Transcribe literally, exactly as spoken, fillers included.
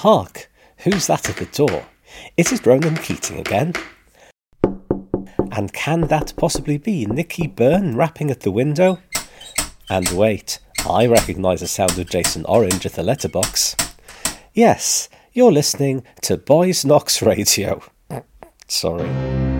Hark! Who's that at the door? Is it Ronan Keating again? And can that possibly be Nicky Byrne rapping at the window? And wait, I recognise the sound of Jason Orange at the letterbox. Yes, you're listening to Boys Knox Radio. Sorry.